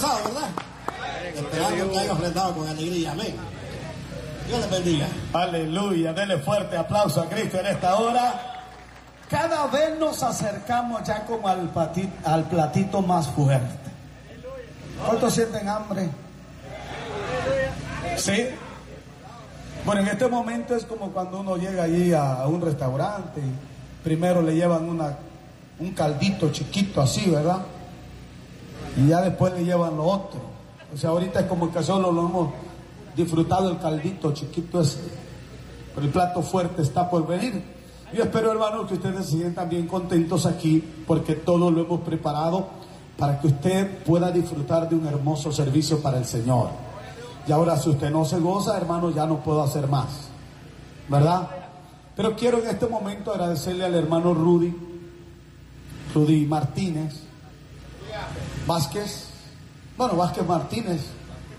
gozado, ¿verdad? Esperando que haya ofrendado con alegría. Amén. Dios les bendiga. Aleluya. Denle fuerte aplauso a Cristo en esta hora. Cada vez nos acercamos ya como al platito más fuerte. ¿Cuántos sienten hambre? ¿Sí? Bueno, en este momento es como cuando uno llega allí a un restaurante y primero le llevan un caldito chiquito así, ¿verdad? Y ya después le llevan lo otro. O sea, ahorita es como que solo lo hemos disfrutado el caldito chiquito ese, pero el plato fuerte está por venir. Yo espero, hermanos, que ustedes se sientan bien contentos aquí, porque todo lo hemos preparado para que usted pueda disfrutar de un hermoso servicio para el Señor. Y ahora, si usted no se goza, hermano, ya no puedo hacer más, ¿verdad? Pero quiero en este momento agradecerle al hermano Rudy Martínez Vázquez Martínez,